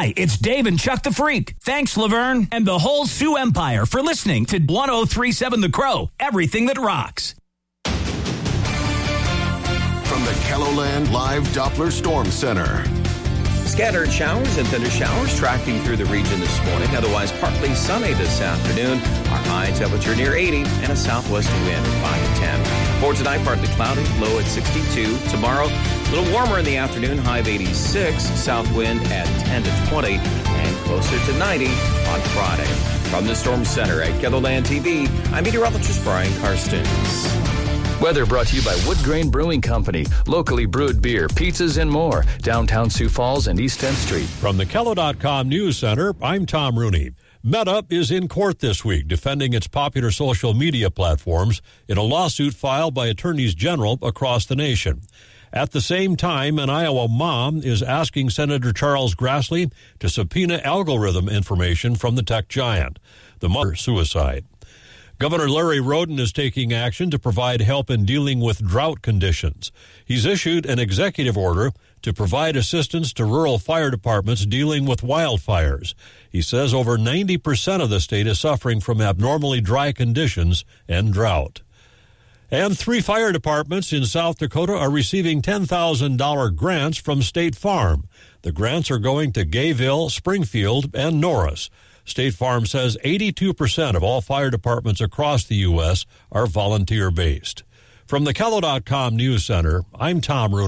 Hi, it's Dave and Chuck the Freak. Thanks, Laverne, and the whole Sioux Empire for listening to 1037 The Crow, everything that rocks. From the KELOLAND Live Doppler Storm Center. Scattered showers and thunder showers tracking through the region this morning. Otherwise, partly sunny this afternoon. Our high temperature near 80 and a southwest wind 5 to 10. For tonight, partly cloudy, low at 62. Tomorrow, a little warmer in the afternoon, high of 86. South wind at 10 to 20 and closer to 90 on Friday. From the Storm Center at KELOLAND TV, I'm meteorologist Brian Karstens. Weather brought to you by Wood Grain Brewing Company. Locally brewed beer, pizzas, and more. Downtown Sioux Falls and East 10th Street. From the KELO.com News Center, I'm Tom Rooney. Meta is in court this week defending its popular social media platforms in a lawsuit filed by attorneys general across the nation. At the same time, an Iowa mom is asking Senator Charles Grassley to subpoena algorithm information from the tech giant. The mother's suicide. Governor Larry Roden is taking action to provide help in dealing with drought conditions. He's issued an executive order to provide assistance to rural fire departments dealing with wildfires. He says over 90% of the state is suffering from abnormally dry conditions and drought. And 3 fire departments in South Dakota are receiving $10,000 grants from State Farm. The grants are going to Gayville, Springfield, and Norris. State Farm says 82% of all fire departments across the U.S. are volunteer-based. From the KELO.com News Center, I'm Tom Rooney.